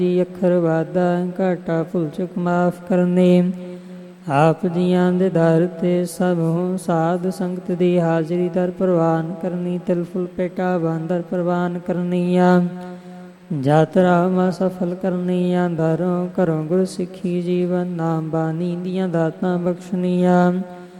ਜੀ ਅੱਖਰ ਵਾਦਾ ਘਾਟਾ ਭੁੱਲ ਚੁੱਕ ਮਾਫ ਕਰਨੇ। ਆਪ ਜੀਆਂ ਦੇ ਦਰ ਤੇ ਸਭ ਹੋ ਸਾਧ ਸੰਗਤ ਦੀ ਹਾਜ਼ਰੀ ਦਰ ਪ੍ਰਵਾਨ ਕਰਨੀ। ਤਿਲ ਫੁਲ ਪੇਟਾ ਬਾਂਦਰ ਪ੍ਰਵਾਨ ਕਰਨੀਆਂ। ਯਾਤਰਾ ਮਾ ਸਫਲ ਕਰਨੀਆਂ। ਦਰੋਂ ਘਰੋਂ ਗੁਰ ਸਿੱਖੀ ਜੀਵਨ ਨਾਮ ਬਾਣੀ ਦੀਆਂ ਦਾਤਾਂ ਬਖਸ਼ਣੀਆਂ।